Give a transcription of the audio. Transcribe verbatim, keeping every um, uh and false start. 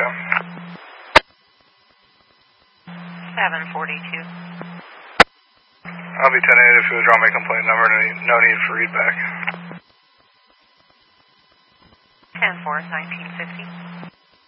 Echo. seven forty-two. I'll be ten eight if you withdraw my complaint number, no need, no need for readback. ten four, nineteen fifty.